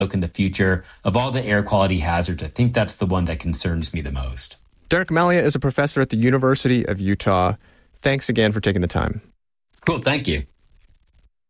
look in the future of all the air quality hazards, I think that's the one that concerns me the most. Derek Malia is a professor at the University of Utah. Thanks again for taking the time. Cool, thank you.